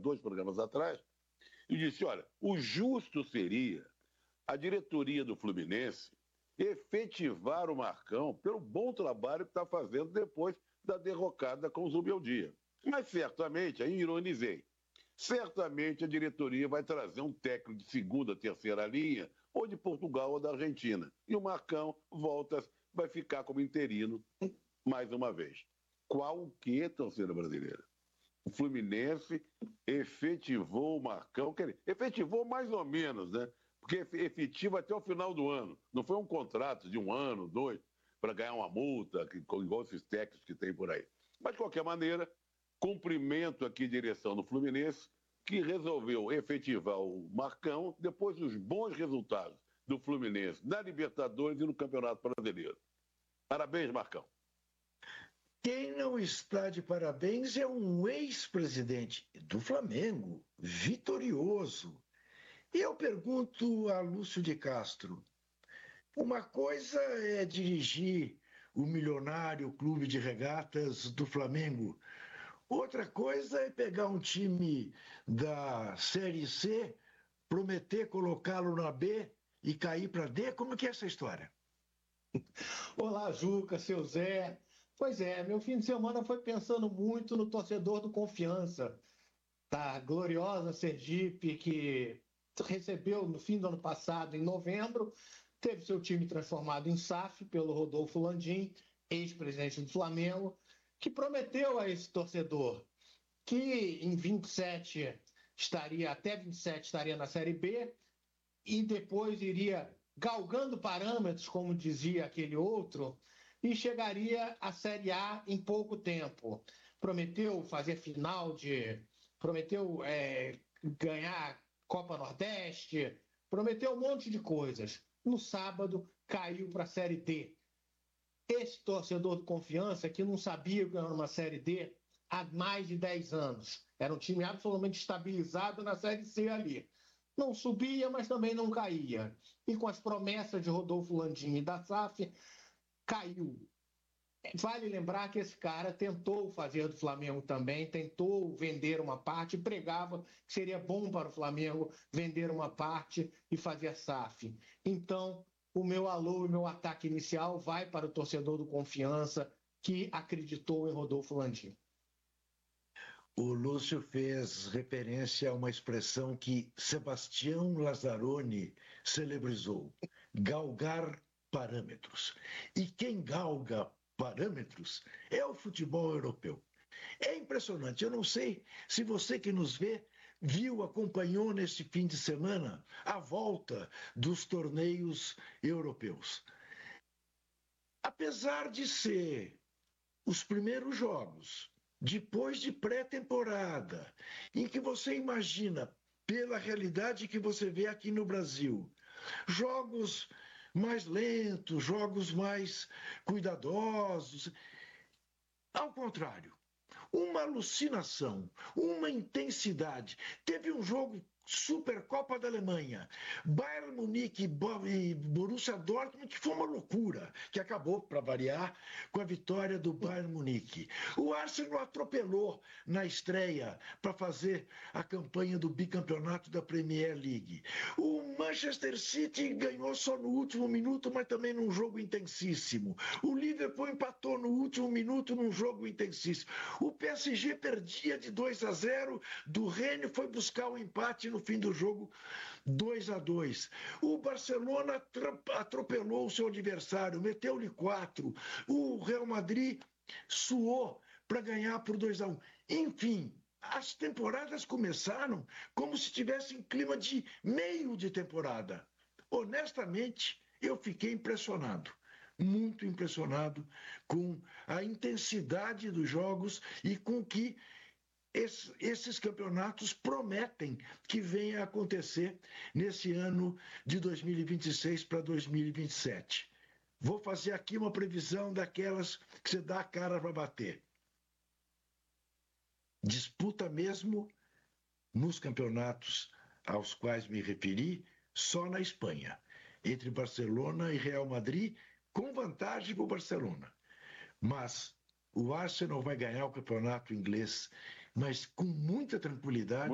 2 programas atrás, e disse, olha, o justo seria a diretoria do Fluminense efetivar o Marcão pelo bom trabalho que está fazendo depois da derrocada com o Zubeldia. Mas certamente, aí ironizei, certamente a diretoria vai trazer um técnico de segunda, terceira linha, ou de Portugal ou da Argentina. E o Marcão vai ficar como interino mais uma vez. Qual o quê, torcida brasileira? O Fluminense efetivou o Marcão, efetivou mais ou menos, né? Porque efetivo até o final do ano. Não foi um contrato de 1 ano, 2, para ganhar uma multa, igual esses técnicos que tem por aí. Mas, de qualquer maneira, cumprimento aqui a direção do Fluminense, que resolveu efetivar o Marcão depois dos bons resultados do Fluminense na Libertadores e no Campeonato Brasileiro. Parabéns, Marcão. Quem não está de parabéns é um ex-presidente do Flamengo, vitorioso. E eu pergunto a Lúcio de Castro, uma coisa é dirigir o milionário clube de regatas do Flamengo, outra coisa é pegar um time da Série C, prometer colocá-lo na B e cair para D. Como que é essa história? Olá, Juca, seu Zé. Pois é, meu fim de semana foi pensando muito no torcedor do Confiança, da gloriosa Sergipe, que recebeu no fim do ano passado, em novembro, teve seu time transformado em SAF pelo Rodolfo Landim, ex-presidente do Flamengo, que prometeu a esse torcedor que em 27 até 27 estaria na Série B e depois iria galgando parâmetros, como dizia aquele outro, e chegaria à Série A em pouco tempo. Prometeu fazer prometeu ganhar Copa Nordeste, prometeu um monte de coisas. No sábado, caiu para a Série D. Esse torcedor de Confiança, que não sabia que era uma Série D há mais de 10 anos. Era um time absolutamente estabilizado na Série C ali. Não subia, mas também não caía. E com as promessas de Rodolfo Landim e da SAF, caiu. Vale lembrar que esse cara tentou fazer do Flamengo também, tentou vender uma parte, pregava que seria bom para o Flamengo vender uma parte e fazer SAF. Então, o meu alô e o meu ataque inicial vai para o torcedor do Confiança que acreditou em Rodolfo Landim. O Lúcio fez referência a uma expressão que Sebastião Lazzaroni celebrizou: galgar parâmetros. E quem galga parâmetros é o futebol europeu. É impressionante, eu não sei se você que nos vê viu, acompanhou neste fim de semana a volta dos torneios europeus. Apesar de ser os primeiros jogos, depois de pré-temporada, em que você imagina, pela realidade que você vê aqui no Brasil, jogos mais lentos, jogos mais cuidadosos. Ao contrário, uma alucinação, uma intensidade. Teve um jogo Supercopa da Alemanha, Bayern Munique e Borussia Dortmund, que foi uma loucura, que acabou, para variar, com a vitória do Bayern Munique. O Arsenal atropelou na estreia para fazer a campanha do bicampeonato da Premier League. O Manchester City ganhou só no último minuto, mas também num jogo intensíssimo. O Liverpool empatou no último minuto num jogo intensíssimo. O PSG perdia de 2-0, do Rennes foi buscar o empate no fim do jogo 2-2. O Barcelona atropelou o seu adversário, meteu-lhe 4. O Real Madrid suou para ganhar por 2-1. Enfim, as temporadas começaram como se tivesse em clima de meio de temporada. Honestamente, eu fiquei impressionado. Muito impressionado com a intensidade dos jogos e com que esses campeonatos prometem que venha a acontecer nesse ano de 2026 para 2027. Vou fazer aqui uma previsão daquelas que você dá a cara para bater. Disputa mesmo nos campeonatos aos quais me referi, só na Espanha, entre Barcelona e Real Madrid, com vantagem para o Barcelona. Mas o Arsenal vai ganhar o campeonato inglês, mas com muita tranquilidade.